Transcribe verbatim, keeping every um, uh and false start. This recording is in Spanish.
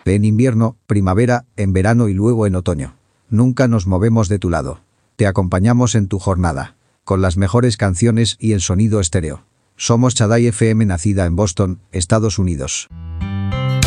En invierno, primavera, en verano y luego en otoño. Nunca nos movemos de tu lado. Te acompañamos en tu jornada. Con las mejores canciones y el sonido estéreo. Somos Chadai F M, nacida en Boston, Estados Unidos.